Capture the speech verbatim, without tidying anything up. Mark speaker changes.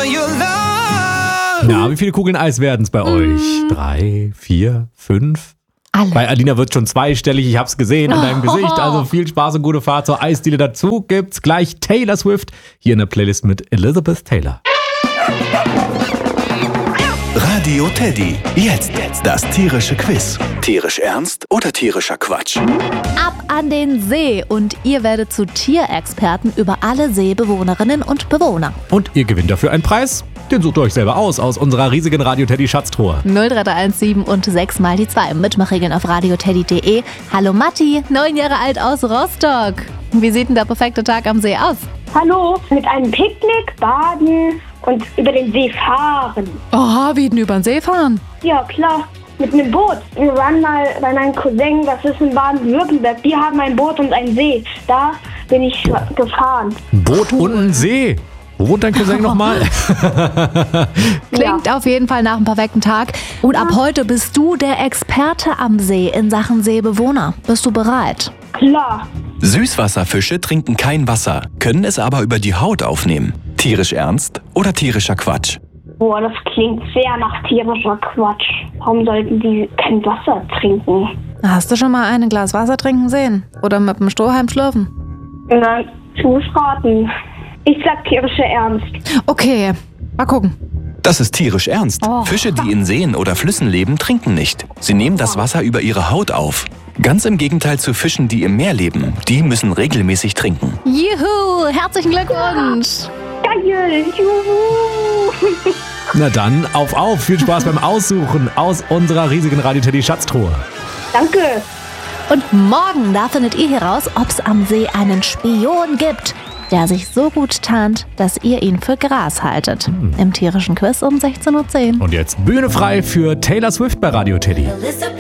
Speaker 1: your love.
Speaker 2: Na, wie viele Kugeln Eis werden es bei mm. euch? Drei, vier, fünf?
Speaker 3: Alle.
Speaker 2: Bei Alina wird schon zweistellig, ich hab's gesehen in deinem Gesicht. Also viel Spaß und gute Fahrt zur Eisdiele. Dazu gibt's gleich Taylor Swift hier in der Playlist mit Elizabeth Taylor.
Speaker 4: Radio Teddy. Jetzt, jetzt das tierische Quiz. Tierisch ernst oder tierischer Quatsch?
Speaker 3: Ab an den See und ihr werdet zu Tierexperten über alle Seebewohnerinnen und Bewohner.
Speaker 2: Und ihr gewinnt dafür einen Preis. Den sucht ihr euch selber aus, aus unserer riesigen Radio Teddy Schatztruhe.
Speaker 3: null drei drei eins sieben und sechs mal die zwei. Mitmachregeln auf radioteddy punkt de. Hallo Matti, neun Jahre alt aus Rostock. Wie sieht denn der perfekte Tag am See aus?
Speaker 5: Hallo, mit einem Picknick, Baden und über den See fahren.
Speaker 3: Oh, wie denn über den See fahren?
Speaker 5: Ja, klar. Mit einem Boot. Wir waren mal bei meinem Cousin, das ist in Baden-Württemberg. Die haben ein Boot und einen See. Da bin ich gefahren.
Speaker 2: Ein Boot und ein See. Wo wohnt dein Cousin nochmal?
Speaker 3: Klingt ja auf jeden Fall nach einem perfekten Tag. Und ab heute bist du der Experte am See in Sachen Seebewohner. Bist du bereit?
Speaker 5: Klar.
Speaker 4: Süßwasserfische trinken kein Wasser, können es aber über die Haut aufnehmen. Tierisch ernst oder tierischer Quatsch?
Speaker 5: Boah, das klingt sehr nach tierischer Quatsch. Warum sollten die kein Wasser trinken?
Speaker 3: Hast du schon mal ein Glas Wasser trinken sehen? Oder mit dem Strohhalm schlürfen?
Speaker 5: Nein, ich muss raten. Ich sag tierischer Ernst.
Speaker 3: Okay, mal gucken.
Speaker 4: Das ist tierisch ernst.
Speaker 3: Oh.
Speaker 4: Fische, die in Seen oder Flüssen leben, trinken nicht. Sie nehmen das Wasser über ihre Haut auf. Ganz im Gegenteil zu Fischen, die im Meer leben. Die müssen regelmäßig trinken.
Speaker 3: Juhu, herzlichen Glückwunsch.
Speaker 5: Geil, juhu.
Speaker 2: Na dann, auf, auf. Viel Spaß beim Aussuchen aus unserer riesigen Radio Teddy Schatztruhe.
Speaker 5: Danke.
Speaker 3: Und morgen, da findet ihr heraus, ob es am See einen Spion gibt, der sich so gut tarnt, dass ihr ihn für Gras haltet. Hm. Im tierischen Quiz um sechzehn Uhr zehn.
Speaker 2: Und jetzt Bühne frei für Taylor Swift bei Radio Teddy.